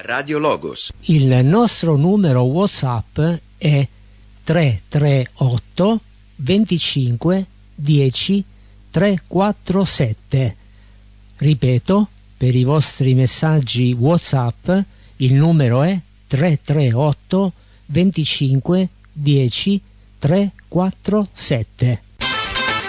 Radio Logos. Il nostro numero WhatsApp è 338 25 10 347. Ripeto, per i vostri messaggi WhatsApp il numero è 338 25 10 347.